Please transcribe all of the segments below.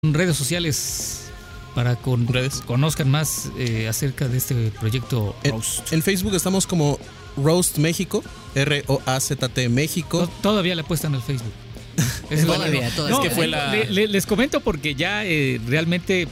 redes sociales para conozcan más acerca de este proyecto Roast. En Facebook estamos como Roast México, ROAZT México. Todavía le apuestan al Facebook. Todavía. No, es que fue les comento porque ya realmente,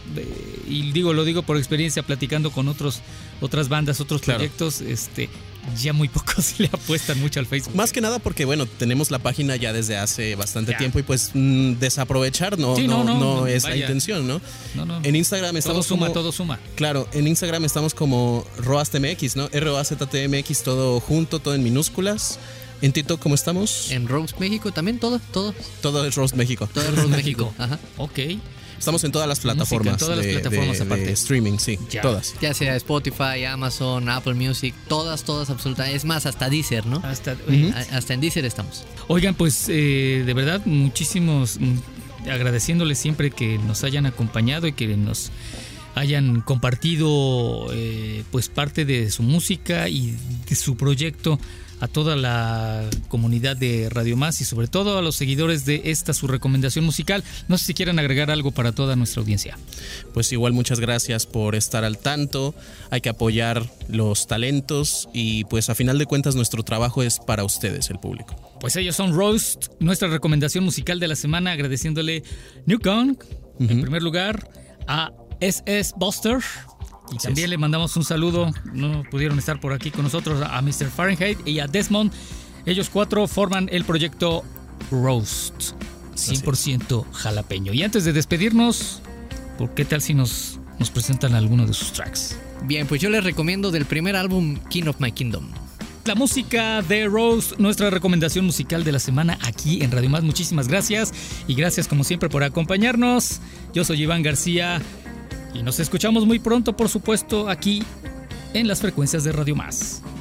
y lo digo por experiencia, platicando con otras bandas, otros proyectos, ya muy pocos le apuestan mucho al Facebook. Más que nada porque, bueno, tenemos la página ya desde hace bastante tiempo y pues desaprovechar no es la intención, ¿no? No. En Instagram estamos todo suma. Claro, en Instagram estamos como ROAZTMX, ¿no? ROAZTMX, todo junto, todo en minúsculas. En TikTok, ¿cómo estamos? En Roast México también, todo. Todo es Roast México. Todo es Roast México. Ajá. Ok. Estamos en todas las plataformas, aparte. de streaming, sí, todas. Ya sea Spotify, Amazon, Apple Music, todas absolutamente. Es más, hasta Deezer, ¿no? Hasta en Deezer estamos. Oigan, pues de verdad, muchísimos agradeciéndoles siempre que nos hayan acompañado y que nos hayan compartido pues parte de su música y de su proyecto a toda la comunidad de Radio Más y sobre todo a los seguidores de esta su recomendación musical. No sé si quieran agregar algo para toda nuestra audiencia. Pues igual muchas gracias por estar al tanto. Hay que apoyar los talentos y pues a final de cuentas nuestro trabajo es para ustedes, el público. Pues ellos son Roast, nuestra recomendación musical de la semana, agradeciéndole New Gong, en primer lugar, a SS Buster. Y también le mandamos un saludo, no pudieron estar por aquí con nosotros, a Mr. Fahrenheit y a Desmond. Ellos 4 forman el proyecto Roast, 100% jalapeño. Y antes de despedirnos, ¿por qué tal si nos presentan alguno de sus tracks? Bien, pues yo les recomiendo del primer álbum, King of My Kingdom. La música de Roast, nuestra recomendación musical de la semana aquí en Radio Más. Muchísimas gracias y gracias como siempre por acompañarnos. Yo soy Iván García. Y nos escuchamos muy pronto, por supuesto, aquí en las frecuencias de Radio Más.